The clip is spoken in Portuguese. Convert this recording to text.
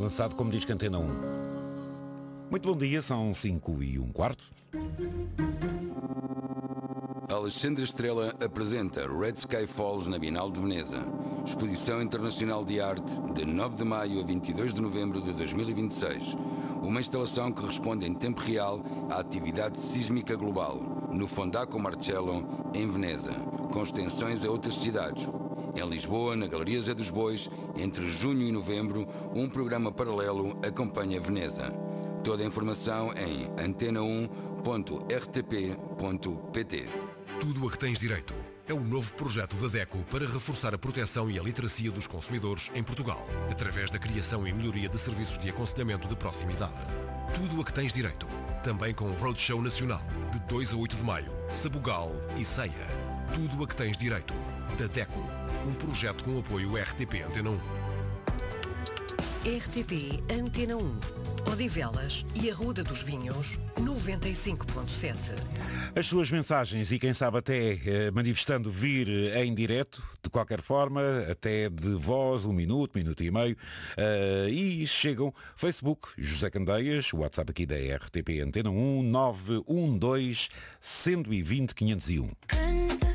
lançado como disco Antena 1. Muito bom dia, são 5:15. Alexandre Estrela apresenta Red Sky Falls na Bienal de Veneza. Exposição Internacional de Arte de 9 de maio a 22 de novembro de 2026. Uma instalação que responde em tempo real à atividade sísmica global, no Fondaco Marcello, em Veneza, com extensões a outras cidades. Em Lisboa, na Galeria Zé dos Bois, entre junho e novembro, um programa paralelo acompanha Veneza. Toda a informação em antena1.rtp.pt. Tudo a que tens direito é o novo projeto da DECO para reforçar a proteção e a literacia dos consumidores em Portugal, através da criação e melhoria de serviços de aconselhamento de proximidade. Tudo a que tens direito, também com o Roadshow Nacional, de 2 a 8 de maio, Sabugal e Ceia. Tudo a que tens direito, da DECO, um projeto com apoio RTP Antena 1. RTP Antena 1, Odivelas e Arruda dos Vinhos, 95.7. As suas mensagens e quem sabe até manifestando vir em direto, de qualquer forma, até de voz, 1 minuto, minuto e meio, e chegam Facebook, José Candeias, o WhatsApp aqui da RTP Antena 1, 912 120 501.